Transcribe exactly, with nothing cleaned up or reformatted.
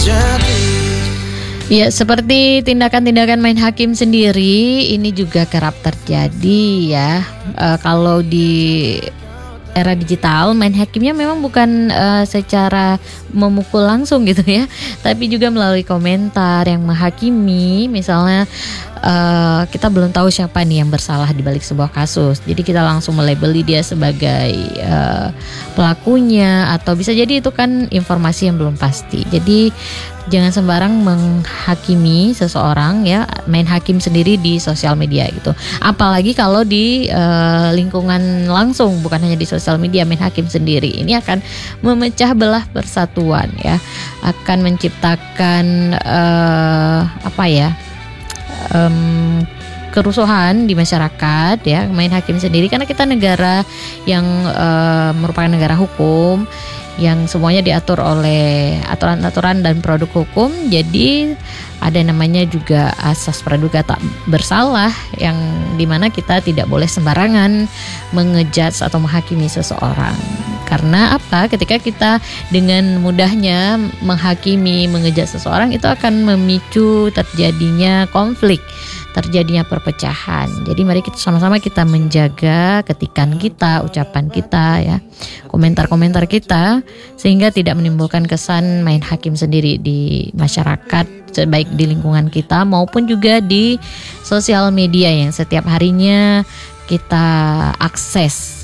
Ya, seperti tindakan-tindakan main hakim sendiri ini juga kerap terjadi ya. E, kalau di era digital, main hakimnya memang bukan uh, secara memukul langsung gitu ya, tapi juga melalui komentar yang menghakimi. Misalnya uh, kita belum tahu siapa nih yang bersalah di balik sebuah kasus, jadi kita langsung melabeli dia sebagai uh, pelakunya, atau bisa jadi itu kan informasi yang belum pasti. Jadi jangan sembarang menghakimi seseorang ya, main hakim sendiri di sosial media gitu. Apalagi kalau di uh, lingkungan langsung, bukan hanya di sosial media, main hakim sendiri. Ini akan memecah belah persatuan ya, akan menciptakan uh, apa ya, um, kerusuhan di masyarakat ya, main hakim sendiri. Karena kita negara yang uh, merupakan negara hukum, yang semuanya diatur oleh aturan-aturan dan produk hukum. Jadi ada namanya juga asas praduga tak bersalah, yang dimana kita tidak boleh sembarangan mengejudge atau menghakimi seseorang. Karena apa? Ketika kita dengan mudahnya menghakimi, mengejudge seseorang, itu akan memicu terjadinya konflik, terjadinya perpecahan. Jadi mari kita sama-sama kita menjaga ketikan kita, ucapan kita ya, komentar-komentar kita, sehingga tidak menimbulkan kesan main hakim sendiri di masyarakat, baik di lingkungan kita maupun juga di sosial media yang setiap harinya kita akses